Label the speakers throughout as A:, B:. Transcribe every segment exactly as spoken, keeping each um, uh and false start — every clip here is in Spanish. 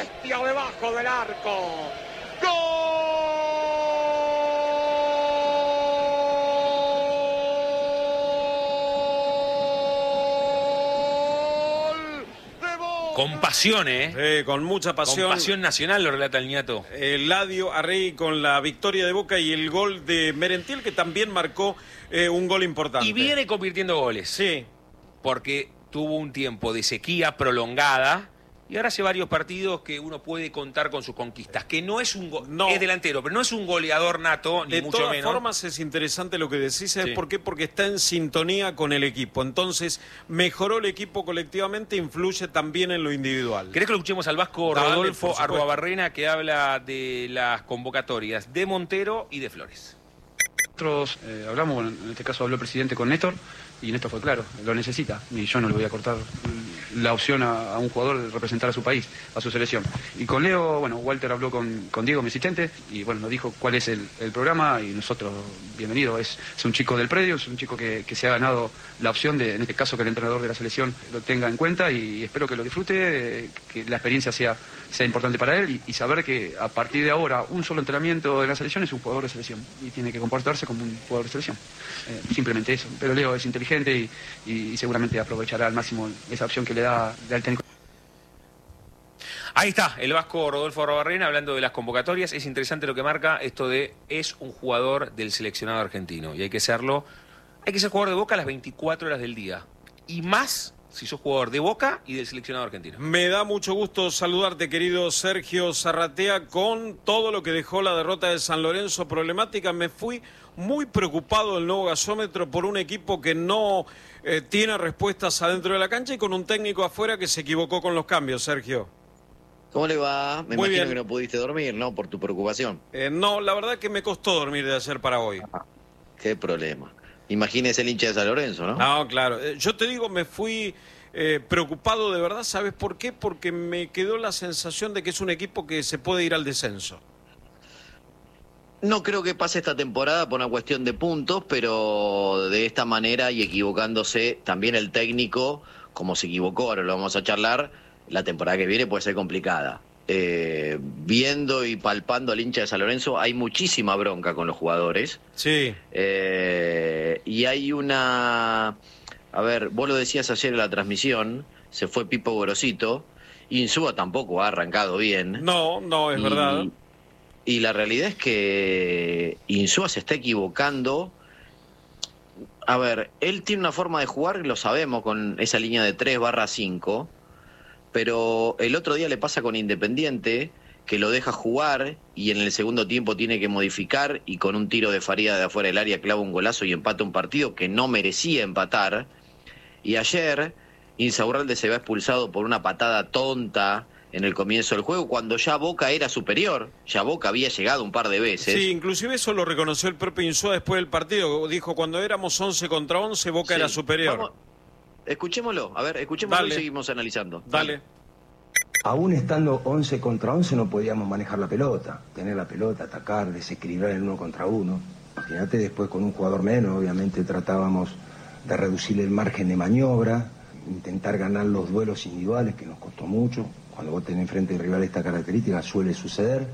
A: bestia debajo del arco. ¡Gol!
B: Con pasión, ¿eh?
C: Eh, con mucha pasión.
B: Con pasión nacional, lo relata el Niato.
C: Eladio Arrey con la victoria de Boca y el gol de Merentiel, que también marcó eh, un gol importante.
B: Y viene convirtiendo goles.
C: Sí.
B: Porque tuvo un tiempo de sequía prolongada y ahora hace varios partidos que uno puede contar con sus conquistas. Que no es un go
C: no.
B: es delantero, pero no es un goleador nato, ni
C: de
B: mucho
C: todas
B: menos.
C: formas es interesante lo que decís, ¿sabes
B: Sí.
C: por qué? Porque está en sintonía con el equipo. Entonces, mejoró el equipo colectivamente, influye también en lo individual.
B: ¿Querés que lo escuchemos al Vasco
C: Dale,
B: Rodolfo
C: por supuesto.
B: Arruabarrena, que habla de las convocatorias de Montero y de Flores?
D: Nosotros eh, hablamos, bueno, en este caso habló el presidente con Néstor, y Néstor fue claro, lo necesita, y yo no le voy a cortar la opción a, a un jugador de representar a su país, a su selección. Y con Leo, bueno, Walter habló con, con Diego, mi asistente, y bueno, nos dijo cuál es el, el programa, y nosotros, bienvenido, es, es un chico del predio, es un chico que, que se ha ganado la opción de, en este caso, que el entrenador de la selección lo tenga en cuenta, y espero que lo disfrute, eh, que la experiencia sea, sea importante para él, y, y saber que a partir de ahora, un solo entrenamiento de la selección es un jugador de selección, y tiene que comportarse como un jugador de selección. Eh, simplemente eso. Pero Leo es inteligente y, y, y seguramente aprovechará al máximo esa opción que le da, le da el técnico.
B: Ahí está, el Vasco Rodolfo Arruabarrena hablando de las convocatorias. Es interesante lo que marca esto de es un jugador del seleccionado argentino. Y hay que serlo, hay que ser jugador de Boca las veinticuatro horas del día. Y más si sos jugador de Boca y del seleccionado argentino.
C: Me da mucho gusto saludarte, querido Sergio Zarratea, con todo lo que dejó la derrota de San Lorenzo problemática. Me fui muy preocupado del nuevo gasómetro por un equipo que no eh, tiene respuestas adentro de la cancha y con un técnico afuera que se equivocó con los cambios, Sergio.
E: ¿Cómo le va? Me
C: Muy
E: imagino
C: bien.
E: que no pudiste dormir, ¿no? Por tu preocupación.
C: Eh, no, la verdad que me costó dormir de ayer para hoy.
E: Qué problema. Imagínese el hincha de San Lorenzo, ¿no?
C: No, claro. Eh, yo te digo, me fui eh, preocupado de verdad. ¿Sabes por qué? Porque me quedó la sensación de que es un equipo que se puede ir al descenso.
E: No creo que pase esta temporada por una cuestión de puntos, pero de esta manera y equivocándose también el técnico, como se equivocó, ahora lo vamos a charlar, la temporada que viene puede ser complicada. Eh, viendo y palpando al hincha de San Lorenzo, hay muchísima bronca con los jugadores.
C: Sí.
E: Eh, y hay una... A ver, vos lo decías ayer en la transmisión, se fue Pipo Gorosito, Insúa tampoco ha arrancado bien.
C: No, no, es
E: y,
C: verdad.
E: Y la realidad es que Insúa se está equivocando. A ver, él tiene una forma de jugar, lo sabemos, con esa línea de tres barra cinco, pero el otro día le pasa con Independiente, que lo deja jugar y en el segundo tiempo tiene que modificar y con un tiro de Faría de afuera del área clava un golazo y empata un partido que no merecía empatar. Y ayer Insaurralde se va expulsado por una patada tonta en el comienzo del juego, cuando ya Boca era superior, ya Boca había llegado un par de veces.
C: Sí, inclusive eso lo reconoció el propio Insúa después del partido. Dijo, cuando éramos once contra once, Boca
E: Sí.
C: era superior.
E: Vamos, escuchémoslo, a ver, escuchémoslo
C: Dale.
E: y seguimos analizando.
C: Dale.
F: Aún estando once contra once no podíamos manejar la pelota, tener la pelota, atacar, desequilibrar el uno contra uno. Imagínate después con un jugador menos, obviamente tratábamos de reducir el margen de maniobra, intentar ganar los duelos individuales, que nos costó mucho. Cuando vos tenés enfrente de rival esta característica suele suceder.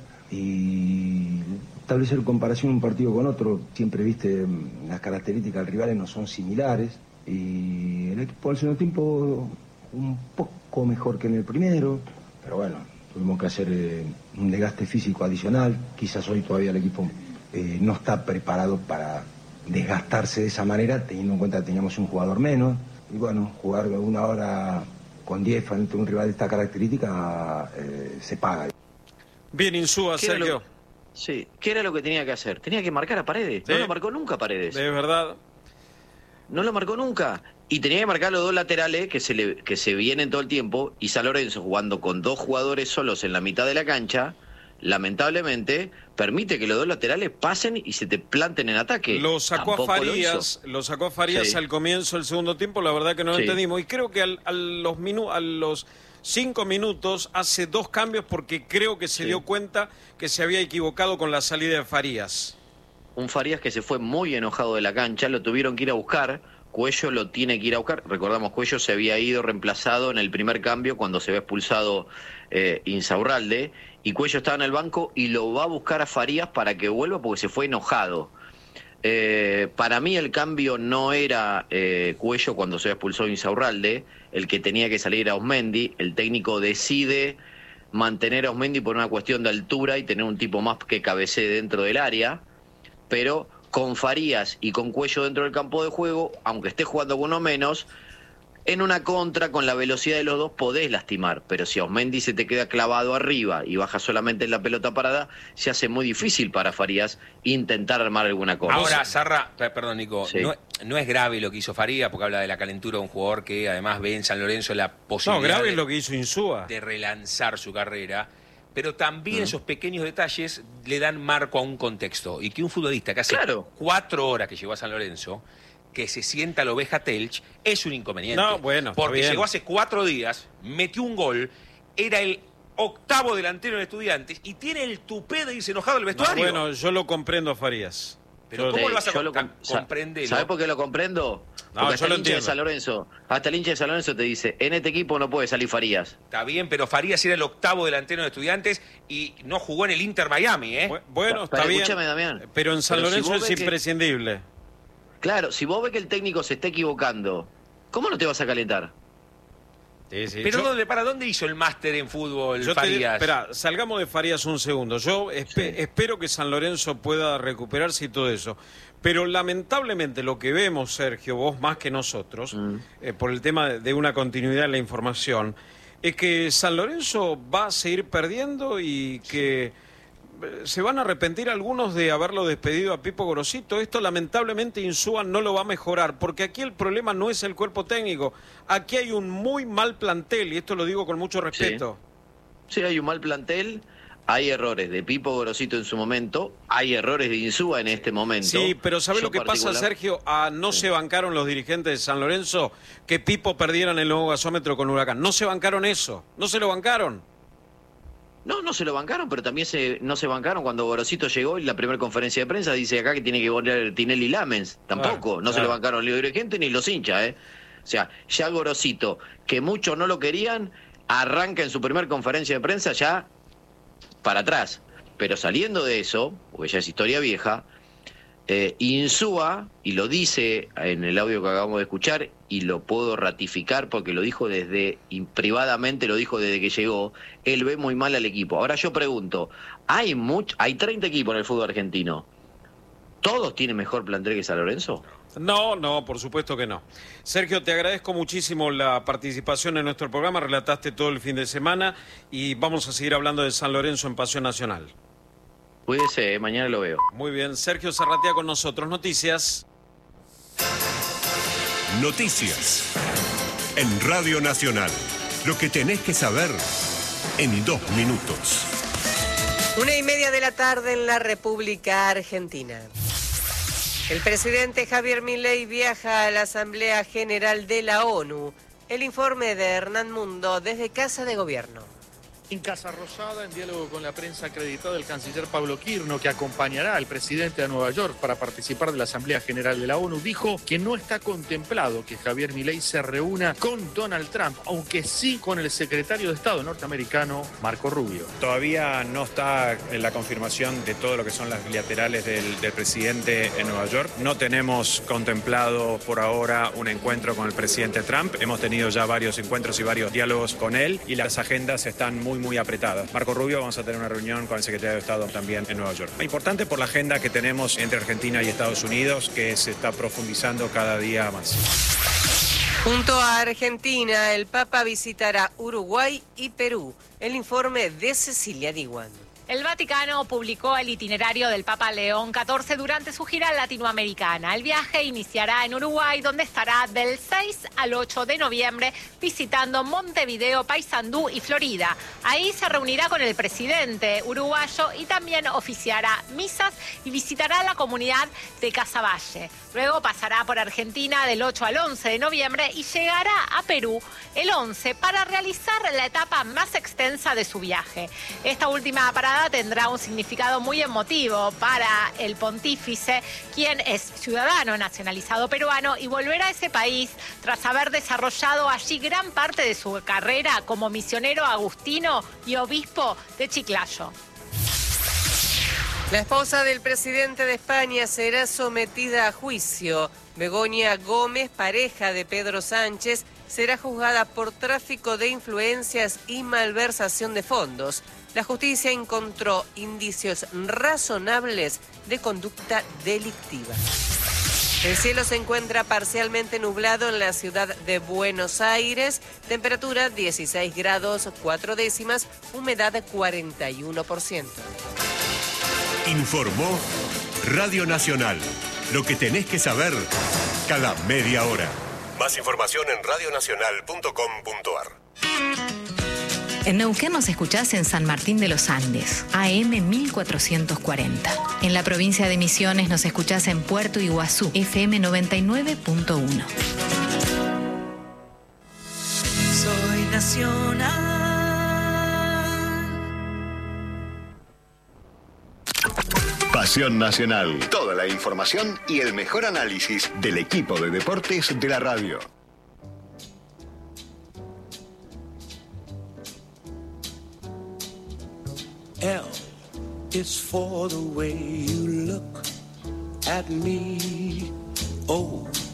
F: Y establecer comparación un partido con otro, siempre viste, las características del rival no son similares. Y el equipo al segundo tiempo un poco mejor que en el primero, pero bueno, tuvimos que hacer eh, un desgaste físico adicional. Quizás hoy todavía el equipo eh, no está preparado para desgastarse de esa manera, teniendo en cuenta que teníamos un jugador menos. Y bueno, jugar una hora con diez frente a un rival de esta característica eh, se paga.
C: Bien, Insúa,
E: ¿Qué era
C: Sergio.
E: lo- Sí, ¿qué era lo que tenía que hacer? Tenía que marcar a Paredes.
C: Sí.
E: No lo marcó nunca Paredes.
C: De verdad.
E: No lo marcó nunca. Y tenía que marcar los dos laterales que se, le, que se vienen todo el tiempo. Y San Lorenzo, jugando con dos jugadores solos en la mitad de la cancha, lamentablemente permite que los dos laterales pasen y se te planten en ataque.
C: Lo sacó
E: Tampoco
C: a
E: lo
C: Farías,
E: hizo.
C: lo, sacó a Farías
E: Sí.
C: al comienzo del segundo tiempo, la verdad que no lo
E: Sí.
C: entendimos. Y creo que al, a los minu, a los cinco minutos hace dos cambios porque creo que se
E: Sí.
C: dio cuenta que se había equivocado con la salida de Farías.
E: Un Farías que se fue muy enojado de la cancha, lo tuvieron que ir a buscar Cuello lo tiene que ir a buscar. Recordamos, Cuello se había ido reemplazado en el primer cambio cuando se ve expulsado eh, Insaurralde, y Cuello estaba en el banco y lo va a buscar a Farías para que vuelva porque se fue enojado. Eh, para mí el cambio no era eh, Cuello cuando se expulsó Insaurralde, el que tenía que salir a Osmendi. El técnico decide mantener a Osmendi por una cuestión de altura y tener un tipo más que cabecee dentro del área, pero con Farías y con Cuello dentro del campo de juego, aunque esté jugando con uno menos, en una contra con la velocidad de los dos podés lastimar, pero si Osmendi se te queda clavado arriba y baja solamente en la pelota parada, se hace muy difícil para Farías intentar armar alguna cosa.
B: Ahora, Sarra, perdón Nico,
E: Sí.
B: no, no es grave lo que hizo Farías, porque habla de la calentura de un jugador que además ve en San Lorenzo la
C: No,
B: posibilidad
C: grave
B: de,
C: es lo que hizo Insúa.
B: de relanzar su carrera, pero también
E: Mm.
B: esos pequeños detalles le dan marco a un contexto, y que un futbolista que hace
E: Claro.
B: cuatro horas que llegó a San Lorenzo, que se sienta la oveja Telch, es un inconveniente.
C: No, bueno, está
B: porque
C: bien.
B: llegó hace cuatro días, metió un gol, era el octavo delantero en Estudiantes y tiene el tupé de irse enojado al
C: No,
B: vestuario.
C: bueno, yo lo comprendo a Farías.
B: Pero
C: Yo-
B: ¿cómo lo vas a
E: yo lo
B: com-
E: com- sa-
B: comprenderlo?
E: ¿Sabés por qué lo comprendo?
C: No,
E: Porque
C: yo
E: hasta
C: lo
E: el hincha de
C: entiendo.
E: San Lorenzo, hasta el hincha de San Lorenzo te dice, en este equipo no puede salir Farías.
B: Está bien, pero Farías era el octavo delantero de Estudiantes y no jugó en el Inter Miami, ¿eh?
C: Bu- Bueno,
E: Pero
C: está bien.
E: escúchame, Damián.
C: Pero en San
E: Pero si
C: Lorenzo
E: vos
C: es
E: ves que-
C: imprescindible.
E: Claro, si vos ves que el técnico se está equivocando, ¿cómo no te vas a calentar?
C: Sí, sí.
B: Pero
C: Yo-
B: ¿dónde, ¿para dónde hizo el máster en fútbol
C: Yo te digo-
B: Farías?
C: espera, salgamos de Farías un segundo. Yo espe- espero que San Lorenzo pueda recuperarse y todo eso. Pero lamentablemente lo que vemos, Sergio, vos más que nosotros,
E: Mm.
C: eh, por el tema de- de una continuidad en la información, es que San Lorenzo va a seguir perdiendo y que eh, se van a arrepentir algunos de haberlo despedido a Pipo Gorosito. Esto lamentablemente Insúa no lo va a mejorar, porque aquí el problema no es el cuerpo técnico. Aquí hay un muy mal plantel, y esto lo digo con mucho respeto.
E: Sí, hay un mal plantel, hay errores de Pipo Gorosito en su momento, hay errores de Insúa en este momento.
C: Sí, pero ¿sabes
E: Yo
C: lo que pasa,
E: particular-
C: Sergio? Ah, no se bancaron los dirigentes de San Lorenzo que Pipo perdieran el nuevo gasómetro con Huracán. No se bancaron eso, no se lo bancaron.
E: No, no se lo bancaron, pero también se, no se bancaron cuando Gorosito llegó y la primera conferencia de prensa dice acá que tiene que volver Tinelli Lamens. Tampoco,
C: Claro,
E: no se
C: claro.
E: lo bancaron los dirigentes ni los hinchas, ¿eh? O sea, ya Gorosito, que muchos no lo querían, arranca en su primera conferencia de prensa ya para atrás. Pero saliendo de eso, porque ya es historia vieja, eh, Insúa, y lo dice en el audio que acabamos de escuchar, y lo puedo ratificar porque lo dijo desde, y privadamente lo dijo desde que llegó, él ve muy mal al equipo. Ahora yo pregunto, ¿hay much, hay treinta equipos en el fútbol argentino? ¿Todos tienen mejor plantel que San Lorenzo?
C: No, no, por supuesto que no. Sergio, te agradezco muchísimo la participación en nuestro programa, relataste todo el fin de semana y vamos a seguir hablando de San Lorenzo en Pasión Nacional.
E: Cuídese, eh, mañana lo veo.
C: Muy bien, Sergio Zarratea con nosotros. Noticias.
G: Noticias. En Radio Nacional. Lo que tenés que saber en dos minutos.
H: Una y media de la tarde en la República Argentina. El presidente Javier Milei viaja a la Asamblea General de la ONU. El informe de Hernán Mundo desde Casa de Gobierno.
I: En Casa Rosada, en diálogo con la prensa acreditada, el canciller Pablo Quirno, que acompañará al presidente a Nueva York para participar de la Asamblea General de la ONU, dijo que no está contemplado que Javier Milei se reúna con Donald Trump, aunque sí con el secretario de Estado norteamericano, Marco Rubio.
J: Todavía no está en la confirmación de todo lo que son las bilaterales del, del presidente en Nueva York. No tenemos contemplado por ahora un encuentro con el presidente Trump. Hemos tenido ya varios encuentros y varios diálogos con él y las agendas están muy muy apretadas. Marco Rubio, vamos a tener una reunión con el secretario de Estado también en Nueva York. Importante por la agenda que tenemos entre Argentina y Estados Unidos, que se está profundizando cada día más.
H: Junto a Argentina, el Papa visitará Uruguay y Perú. El informe de Cecilia Diwan.
K: El Vaticano publicó el itinerario del Papa León catorce durante su gira latinoamericana. El viaje iniciará en Uruguay, donde estará del seis al ocho de noviembre visitando Montevideo, Paysandú y Florida. Ahí se reunirá con el presidente uruguayo y también oficiará misas y visitará la comunidad de Casaballe. Luego pasará por Argentina del ocho al once de noviembre y llegará a Perú el once para realizar la etapa más extensa de su viaje. Esta última parada llegada tendrá un significado muy emotivo para el pontífice, quien es ciudadano nacionalizado peruano y volverá a ese país tras haber desarrollado allí gran parte de su carrera como misionero agustino y obispo de Chiclayo.
H: La esposa del presidente de España será sometida a juicio. Begoña Gómez, pareja de Pedro Sánchez, será juzgada por tráfico de influencias y malversación de fondos. La justicia encontró indicios razonables de conducta delictiva. El cielo se encuentra parcialmente nublado en la ciudad de Buenos Aires. Temperatura dieciséis grados cuatro décimas, humedad cuarenta y uno por ciento.
G: Informó Radio Nacional. Lo que tenés que saber cada media hora. Más información en radio nacional punto com punto a r.
L: En Neuquén nos escuchás en San Martín de los Andes, A M mil cuatrocientos cuarenta. En la provincia de Misiones nos escuchás en Puerto Iguazú, F M noventa y nueve punto uno.
M: Soy nacional.
N: Pasión Nacional. Toda la información y el mejor análisis del equipo de deportes de la radio.
O: L is for the way you look at me. O